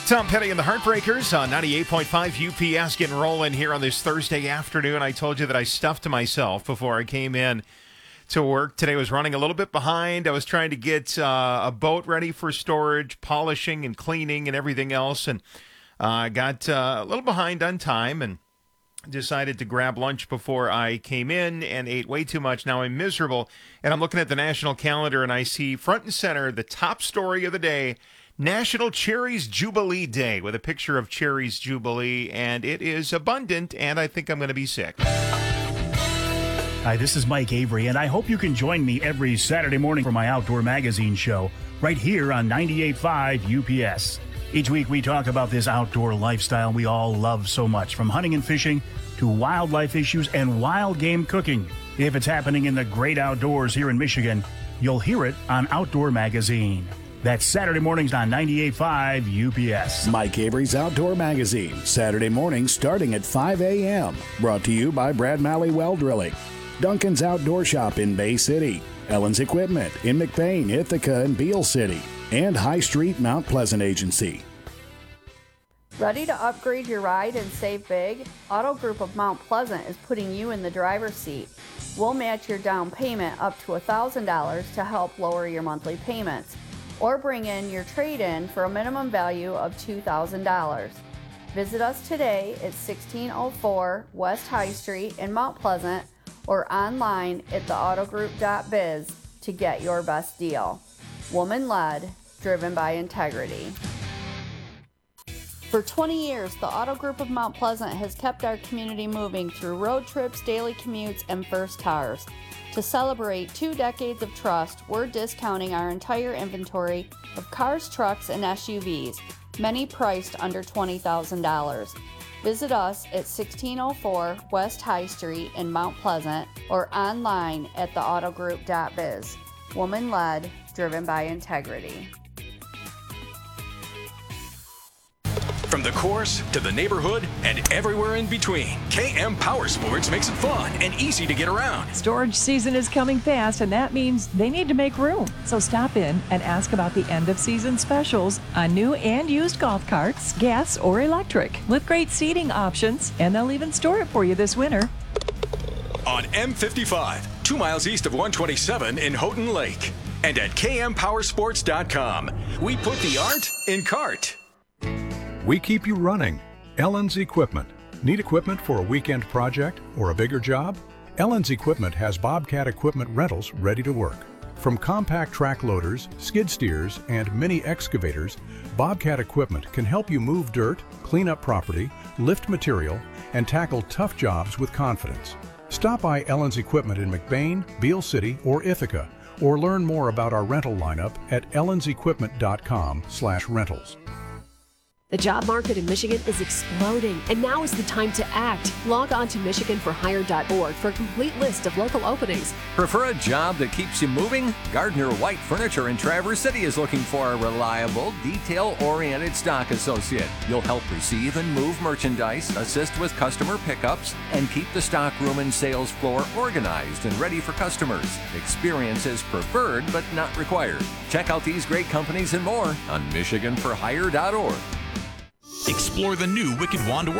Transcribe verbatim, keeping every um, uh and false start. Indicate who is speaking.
Speaker 1: Tom Petty and the Heartbreakers on ninety-eight point five U P S getting rolling here on this Thursday afternoon. I told you that I stuffed myself before I came in to work. Today was running a little bit behind. I was trying to get uh, a boat ready for storage, polishing and cleaning and everything else, and I uh, got uh, a little behind on time and decided to grab lunch before I came in and ate way too much. Now I'm miserable, and I'm looking at the national calendar, and I see front and center the top story of the day, National Cherries Jubilee Day, with a picture of Cherries Jubilee, and it is abundant, and I think I'm going to be sick.
Speaker 2: Hi, this is Mike Avery, and I hope you can join me every Saturday morning for my Outdoor Magazine show right here on ninety-eight point five U P S. Each week we talk about this outdoor lifestyle we all love so much, from hunting and fishing to wildlife issues and wild game cooking. If it's happening in the great outdoors here in Michigan, you'll hear it on Outdoor Magazine. That's Saturday mornings on ninety-eight point five U P S.
Speaker 3: Mike Avery's Outdoor Magazine, Saturday mornings starting at five a.m. Brought to you by Brad Malley Well Drilling, Duncan's Outdoor Shop in Bay City, Ellen's Equipment in McBain, Ithaca, and Beale City, and High Street Mount Pleasant Agency.
Speaker 4: Ready to upgrade your ride and save big? Auto Group of Mount Pleasant is putting you in the driver's seat. We'll match your down payment up to one thousand dollars to help lower your monthly payments, or bring in your trade-in for a minimum value of two thousand dollars. Visit us today at sixteen oh four West High Street in Mount Pleasant or online at the auto group dot biz to get your best deal. Woman-led, driven by integrity. For twenty years, the Auto Group of Mount Pleasant has kept our community moving through road trips, daily commutes, and first cars. To celebrate two decades of trust, we're discounting our entire inventory of cars, trucks, and S U Vs, many priced under twenty thousand dollars. Visit us at sixteen oh four West High Street in Mount Pleasant or online at the auto group dot biz. Woman-led, driven by integrity.
Speaker 5: From the course to the neighborhood and everywhere in between, K M Power Sports makes it fun and easy to get around.
Speaker 6: Storage season is coming fast, and that means they need to make room. So stop in and ask about the end-of-season specials on new and used golf carts, gas or electric, with great seating options, and they'll even store it for you this winter.
Speaker 5: On M fifty-five, two miles east of one twenty-seven in Houghton Lake. And at K M Power Sports dot com, we put the art in cart.
Speaker 7: We keep you running. Ellen's Equipment. Need equipment for a weekend project or a bigger job? Ellen's Equipment has Bobcat equipment rentals ready to work. From compact track loaders, skid steers, and mini excavators, Bobcat equipment can help you move dirt, clean up property, lift material, and tackle tough jobs with confidence. Stop by Ellen's Equipment in McBain, Beale City, or Ithaca, or learn more about our rental lineup at ellens equipment dot com slash rentals.
Speaker 8: The job market in Michigan is exploding, and now is the time to act. Log on to michigan for hire dot org for a complete list of local openings.
Speaker 9: Prefer a job that keeps you moving? Gardner White Furniture in Traverse City is looking for a reliable, detail-oriented stock associate. You'll help receive and move merchandise, assist with customer pickups, and keep the stock room and sales floor organized and ready for customers. Experience is preferred but not required. Check out these great companies and more on michigan for hire dot org.
Speaker 10: Explore the new Wicked Wand